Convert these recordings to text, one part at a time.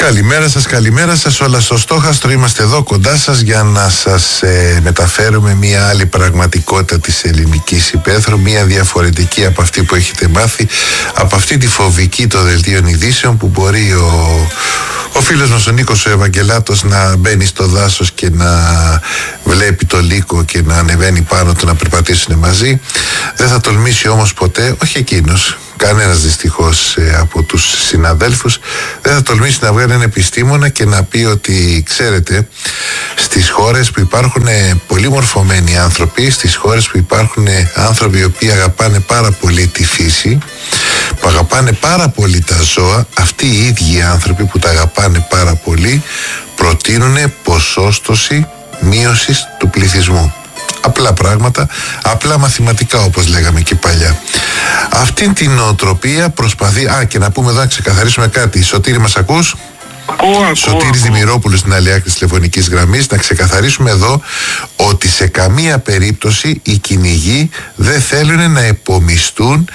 Καλημέρα σας όλα στο στόχαστρο. Είμαστε εδώ κοντά σας για να σας μεταφέρουμε μια άλλη πραγματικότητα της ελληνικής υπαίθρου, μια διαφορετική από αυτή που έχετε μάθει, από αυτή τη φοβική των δελτίων ειδήσεων που μπορεί ο φίλος μας ο Νίκος ο Ευαγγελάτος να μπαίνει στο δάσος και να βλέπει το λύκο και να ανεβαίνει πάνω του να περπατήσουν μαζί. Δεν θα τολμήσει όμως ποτέ, όχι εκείνος, κανένας δυστυχώς από τους συναδέλφους δεν θα τολμήσει να βγάλει έναν επιστήμονα και να πει ότι ξέρετε, στις χώρες που υπάρχουν πολύ μορφωμένοι άνθρωποι, στις χώρες που υπάρχουν άνθρωποι οι οποίοι αγαπάνε πάρα πολύ τη φύση, που αγαπάνε πάρα πολύ τα ζώα, αυτοί οι ίδιοι άνθρωποι που τα αγαπάνε πάρα πολύ προτείνουν ποσόστοση μείωσης του πληθυσμού. Απλά πράγματα, απλά μαθηματικά όπως λέγαμε και παλιά. Αυτήν την νοοτροπία προσπαθεί... και να πούμε εδώ να ξεκαθαρίσουμε κάτι. Σωτήρη, μας ακούς? Σωτήρης Δημηρόπουλος στην άλλη άκρη της τηλεφωνικής γραμμής. Να ξεκαθαρίσουμε εδώ ότι σε καμία περίπτωση οι κυνηγοί δεν θέλουν να υπομισθούν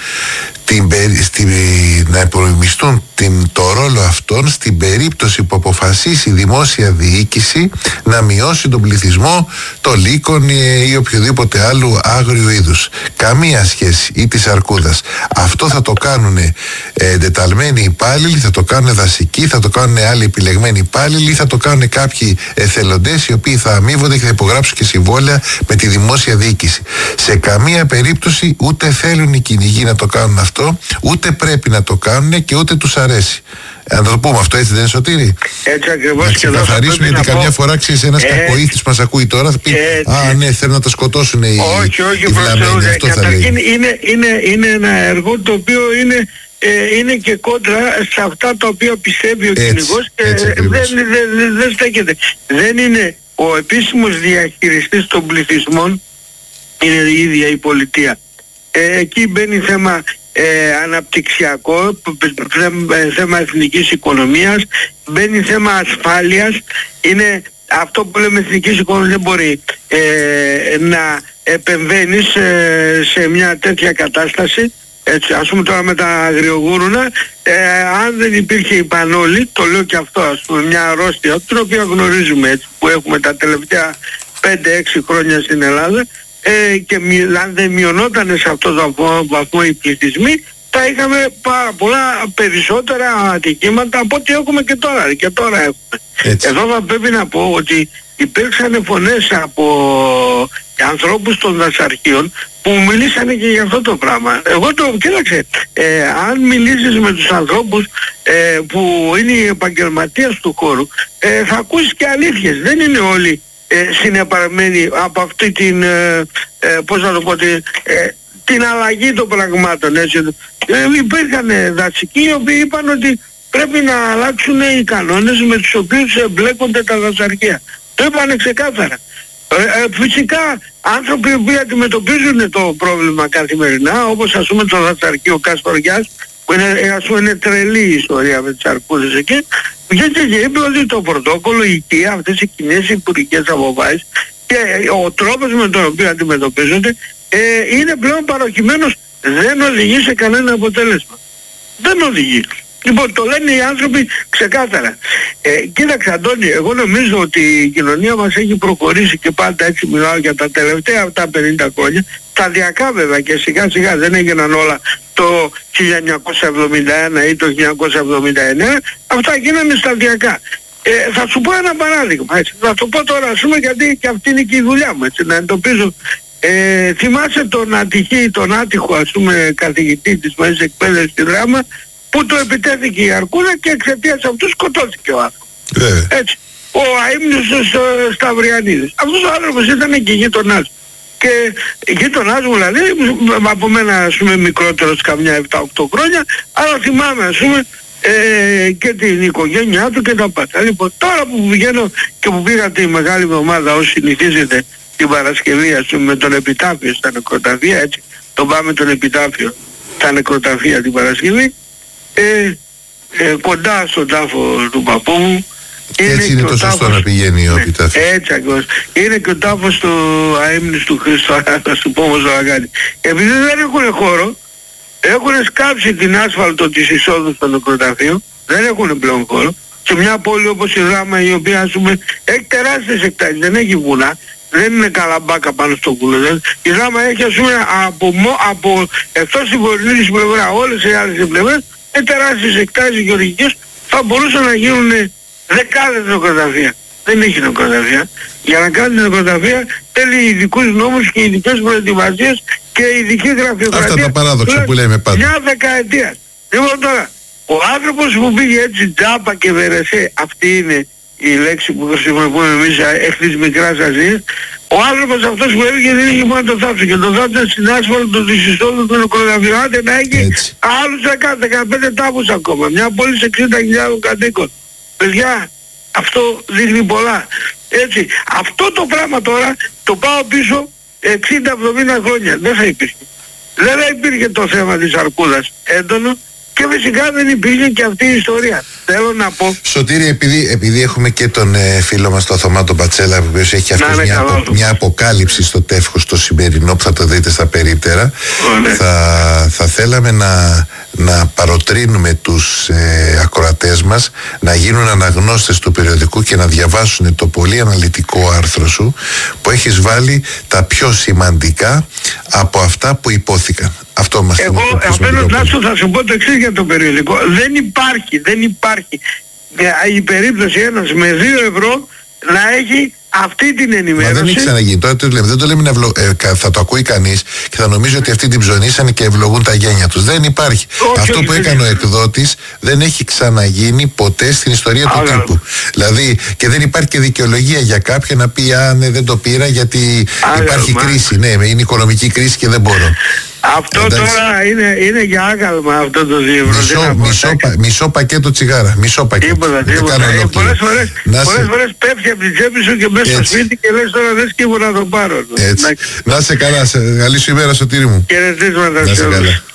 το ρόλο αυτόν στην περίπτωση που αποφασίσει η δημόσια διοίκηση να μειώσει τον πληθυσμό των λύκων ή οποιοδήποτε άλλου άγριου είδους. Καμία σχέση, ή της αρκούδας. Αυτό θα το κάνουν εντεταλμένοι υπάλληλοι, θα το κάνουν δασικοί, θα το κάνουν άλλοι επιλεγμένοι υπάλληλοι, θα το κάνουν κάποιοι εθελοντές οι οποίοι θα αμείβονται και θα υπογράψουν και συμβόλαια με τη δημόσια διοίκηση. Σε καμία περίπτωση ούτε θέλουν οι κυνηγοί να το κάνουν αυτό, ούτε πρέπει να το κάνουν και ούτε τους αρέσει. Να το πούμε αυτό, έτσι δεν είναι, Σωτήρη? Έτσι ακριβώς. Να ξεκαθαρίσουμε, γιατί καμιά φορά ξέρεις ένας κακοήθης μας ακούει τώρα, θα πει ναι, θέλουν να τα σκοτώσουν οι βλαμμένοι. Αυτό θα λέει. Είναι ένα έργο το οποίο είναι και κόντρα σε αυτά τα οποία πιστεύει ο κυνηγός και δεν στέκεται. Δεν είναι ο επίσημος διαχειριστής των πληθυσμών, είναι η ίδια η πολιτεία. Εκεί μπαίνει θέμα αναπτυξιακό, θέμα εθνικής οικονομίας, μπαίνει θέμα ασφάλειας. Είναι αυτό που λέμε εθνικής οικονομίας, δεν μπορεί να επεμβαίνεις σε μια τέτοια κατάσταση. Έτσι, ας πούμε τώρα με τα αγριογούρουνα, αν δεν υπήρχε η πανόλη, το λέω και αυτό, ας πούμε, μια αρρώστια την οποία γνωρίζουμε, έτσι, που έχουμε τα τελευταία 5-6 χρόνια στην Ελλάδα, και αν δεν μειωνόταν σε αυτό το βαθμό οι πληθυσμοί, θα είχαμε πάρα πολλά περισσότερα ατυχήματα από ό,τι έχουμε και τώρα. Και τώρα έχουμε. Έτσι. Εδώ θα πρέπει να πω ότι υπήρξαν φωνές από ανθρώπους των δασαρχείων που μιλήσανε και για αυτό το πράγμα. Εγώ το κοίταξε, αν μιλήσεις με τους ανθρώπους που είναι οι επαγγελματίες του χώρου, θα ακούσεις και αλήθειες. Δεν είναι όλοι συνεπαρμένοι από αυτή την, πώς να το πω, την αλλαγή των πραγμάτων. Υπήρχαν δασικοί οι οποίοι είπαν ότι πρέπει να αλλάξουν οι κανόνες με τους οποίους εμπλέκονται τα δασαρχεία. Το είπανε ξεκάθαρα. Φυσικά άνθρωποι οι οποίοι αντιμετωπίζουν το πρόβλημα καθημερινά, όπως ας πούμε το δασαρχείο Καστοριάς, που είναι τρελή η ιστορία με τις αρκούδες εκεί, βγήκε και είπε ότι το πρωτόκολλο, η οικία, αυτές οι κοινές υπουργικές αποφάσεις και ο τρόπος με τον οποίο αντιμετωπίζονται είναι πλέον παροχημένος, δεν οδηγεί σε κανένα αποτέλεσμα. Δεν οδηγεί. Λοιπόν, το λένε οι άνθρωποι ξεκάθαρα. Κοίταξε, Αντώνη, εγώ νομίζω ότι η κοινωνία μας έχει προχωρήσει, και πάντα έτσι μιλάω για τα τελευταία αυτά 50 χρόνια, σταδιακά βέβαια, και σιγά σιγά, δεν έγιναν όλα το 1971 ή το 1979, αυτά γίνανε σταδιακά. Θα σου πω ένα παράδειγμα, έτσι. Θα το πω τώρα, ας πούμε, γιατί και αυτή είναι και η δουλειά μου, έτσι, να εντοπίζω. Θυμάσαι τον άτυχο, ας πούμε, καθηγητή της μέσης εκπαίδευσης στη Δράμα, που το επιτέθηκε η αρκούδα και εξαιτίας αυτού σκοτώθηκε ο άνθρωπος. Έτσι. Ο αείμνηστος Σταυριανίδης. Αυτός ο άνθρωπος ήταν και γείτονάς. Και γείτονάς μου, δηλαδή, από μένα, ας πούμε, μικρότερος καμιά 7-8 χρόνια, αλλά θυμάμαι, ας πούμε, και την οικογένειά του και τα πάντα. Λοιπόν, τώρα που βγαίνω και που πήγα τη Μεγάλη Εβδομάδα, ως συνηθίζεται, την Παρασκευή, ας πούμε, με τον επιτάφιο στα νεκροταφεία, έτσι, τον πάμε τον επιτάφιο στα νεκροταφεία την Παρασκευή, κοντά στον τάφο του παππού μου. Έτσι είναι το σωστό να πηγαίνει ο επιτάφιος. Έτσι ακριβώς. Είναι και ο τάφος του αείμνηστου Χριστού, θα σου πω όμως το αγάνει. Επειδή δεν έχουν χώρο, έχουν σκάψει την άσφαλτο της εισόδου στο νεκροταφείο, δεν έχουν πλέον χώρο, σε μια πόλη όπως η Δράμα, η οποία ας πούμε έχει τεράστιες εκτάσεις, δεν έχει βουνά, δεν είναι καλαμπάκα πάνω στο κούλο. Η Δράμα έχει ας πούμε από εκτός τη βορεινή πλευρά, όλες οι άλλες πλευρές, τεράστιες εκτάσεις γεωργικές, θα μπορούσαν να γίνουν δεκάδες νοικοκυριά. Δεν έχει νοικοκυριά. Για να κάνει νοικοκυριά θέλει ειδικούς νόμους και ειδικές προετοιμασίες και ειδική γραφειοκρατία. Αυτά τα παράδοξα που λέμε πάντα. Μια δεκαετία. Λοιπόν τώρα, ο άνθρωπος που πήγε έτσι τζάπα και βερεσέ, αυτή είναι η λέξη που χρησιμοποιούμε εμείς εκ της μικράς Ασίας, ο άνθρωπος αυτός που έβγαινε δεν είχε μόνο το θάψο και το θάψο στην άσφαλτο του συστόλου του νοικοκυριού, άντε να έχει άλλους 15 τάφους ακόμα. Μια πόλη σε 60.000 κατοίκων. Παιδιά, αυτό δείχνει πολλά. Έτσι, αυτό το πράγμα τώρα το πάω πίσω 60-70 χρόνια. Δεν θα υπήρχε. Δεν θα υπήρχε το θέμα της αρκούδας έντονο και φυσικά δεν υπήρχε και αυτή η ιστορία. Θέλω να πω... Σωτήρη, επειδή έχουμε και τον φίλο μας τον Θωμά τον Πατσέλα, ο οποίος έχει αυτός μια αποκάλυψη στο τεύχος το σημερινό που θα το δείτε στα περίπτερα, θα θέλαμε να παροτρύνουμε τους ακροατές μας να γίνουν αναγνώστες του περιοδικού και να διαβάσουν το πολύ αναλυτικό άρθρο σου που έχεις βάλει τα πιο σημαντικά από αυτά που υπόθηκαν. Αυτό μας απέναντά σου θα σου πω το εξής για το περιοδικό. Δεν υπάρχει η περίπτωση ένας με 2 ευρώ να έχει αυτή την ενημέρωση. Μα δεν έχει ξαναγίνει. Τώρα το λέμε. Δεν το λέμε θα το ακούει κανείς και θα νομίζει ότι αυτοί την ψωνίσανε και ευλογούν τα γένια τους. Δεν υπάρχει. Αυτό που έκανε ο εκδότης δεν έχει ξαναγίνει ποτέ στην ιστορία του τύπου. Δηλαδή, και δεν υπάρχει και δικαιολογία για κάποιον να πει ναι, δεν το πήρα γιατί υπάρχει κρίση. Ναι, είναι οικονομική κρίση και δεν μπορώ. Αυτό τώρα είναι για άγαλμα αυτό το 2 ευρώ. Μισό πακέτο τσιγάρα. Μισό πακέτο. Τίποτα. Πολλές φορές πέφτει από την τσέπη σου και μέσα στο σπίτι και λες τώρα δεν σκύβω να το πάρω. Να σε καλά. Καλή σου ημέρα, Σωτήρη μου. Χαιρετίσματα σε όλους.